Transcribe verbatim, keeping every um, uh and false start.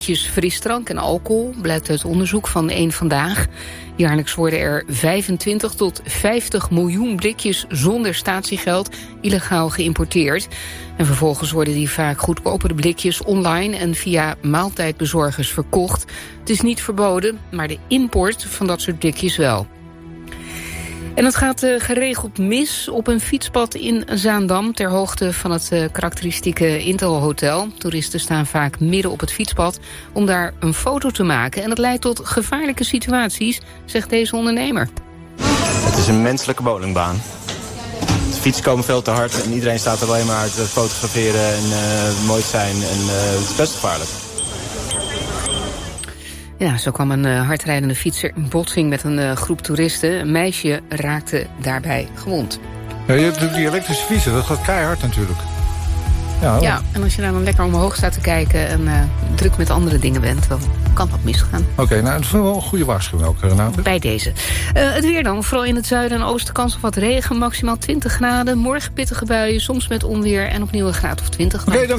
frisdrank en alcohol, blijkt uit onderzoek van Eén Vandaag. Jaarlijks worden er vijfentwintig tot vijftig miljoen blikjes zonder statiegeld illegaal geïmporteerd. En vervolgens worden die vaak goedkopere blikjes online en via maaltijdbezorgers verkocht. Het is niet verboden, maar de import van dat soort blikjes wel. En het gaat uh, geregeld mis op een fietspad in Zaandam, ter hoogte van het uh, karakteristieke Intel Hotel. Toeristen staan vaak midden op het fietspad om daar een foto te maken. En dat leidt tot gevaarlijke situaties, zegt deze ondernemer. Het is een menselijke bowlingbaan. De fietsen komen veel te hard en iedereen staat er alleen maar te fotograferen en uh, mooi te zijn. En uh, het is best gevaarlijk. Ja, zo kwam een uh, hardrijdende fietser in botsing met een uh, groep toeristen. Een meisje raakte daarbij gewond. Ja, je hebt die elektrische fietsen, dat gaat keihard natuurlijk. Ja, ja, en als je daar dan lekker omhoog staat te kijken en uh, druk met andere dingen bent, dan kan dat misgaan. Oké, okay, nou, dat is wel een goede waarschuwing ook, Renate. Bij deze. Uh, het weer dan, vooral in het zuiden en oosten kans op wat regen, maximaal twintig graden. Morgen pittige buien, soms met onweer en opnieuw een graad of twintig. Oké, okay,